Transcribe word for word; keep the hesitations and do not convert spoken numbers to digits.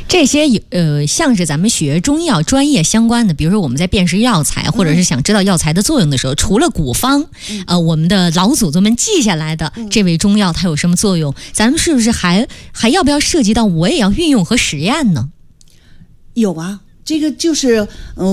这些呃，像是咱们学中医药专业相关的，比如说我们在辨识药材，或者是想知道药材的作用的时候，嗯、除了古方，呃，我们的老祖宗们记下来的这味中药它有什么作用，咱们是不是还还要不要涉及到我也要运用和实验呢？ 有啊，这个就是嗯。